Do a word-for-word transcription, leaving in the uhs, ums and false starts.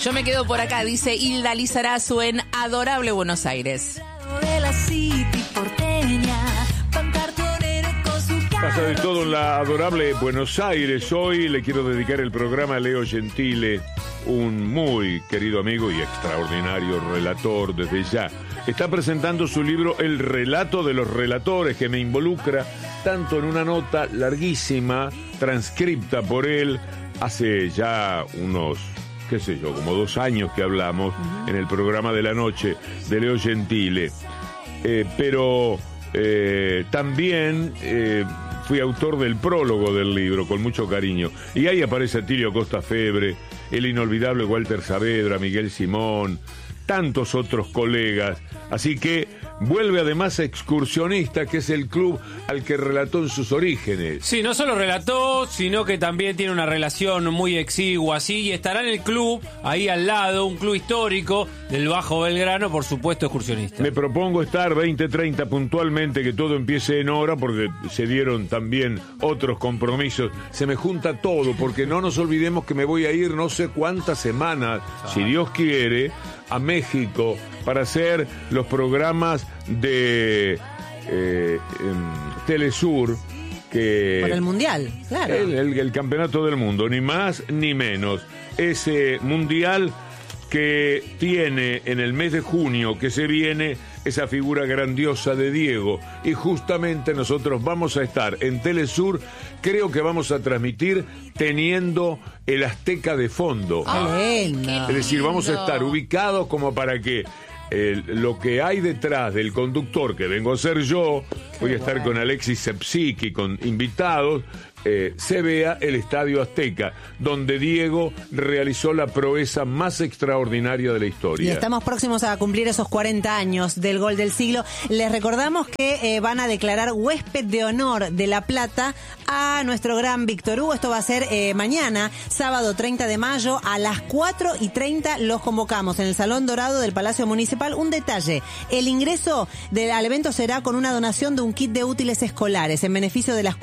Yo me quedo por acá, dice Hilda Lizarazu en Adorable Buenos Aires. Pasa de todo en la adorable Buenos Aires. Hoy le quiero dedicar el programa a Leo Gentile, un muy querido amigo y extraordinario relator desde ya. Está presentando su libro El relato de los relatores, que me involucra tanto en una nota larguísima, transcripta por él, hace ya unos, qué sé yo, como dos años que hablamos uh-huh. en el programa de la noche de Leo Gentile. Eh, pero eh, también... Eh, Fui autor del prólogo del libro, con mucho cariño. Y ahí aparece Atilio Costa Febre, el inolvidable Walter Saavedra, Miguel Simón, tantos otros colegas. Así que vuelve además a Excursionista, que es el club al que relató en sus orígenes. Sí, no solo relató, sino que también tiene una relación muy exigua, así, y estará en el club, ahí al lado, un club histórico del Bajo Belgrano, por supuesto, Excursionista. Me propongo estar veinte treinta puntualmente, que todo empiece en hora, porque se dieron también otros compromisos. Se me junta todo, porque no nos olvidemos que me voy a ir no sé cuántas semanas, ah. si Dios quiere, a México para hacer los programas de eh, Telesur, que por el Mundial, claro. El, el, el campeonato del mundo, ni más ni menos. Ese Mundial que tiene en el mes de junio que se viene esa figura grandiosa de Diego, y justamente nosotros vamos a estar en Telesur. Creo que vamos a transmitir teniendo el Azteca de fondo. ¡Ah, lindo! Es decir, vamos a estar ubicados como para que eh, lo que hay detrás del conductor, que vengo a ser yo, Qué voy a estar bueno. con Alexis Sepsiki, con invitados, Eh, se vea el Estadio Azteca, donde Diego realizó la proeza más extraordinaria de la historia. Y estamos próximos a cumplir esos cuarenta años del gol del siglo. Les recordamos que eh, van a declarar huésped de honor de La Plata a nuestro gran Víctor Hugo. Esto va a ser eh, mañana, sábado treinta de mayo, a las cuatro y treinta los convocamos en el Salón Dorado del Palacio Municipal. Un detalle, el ingreso del, al evento será con una donación de un kit de útiles escolares en beneficio de las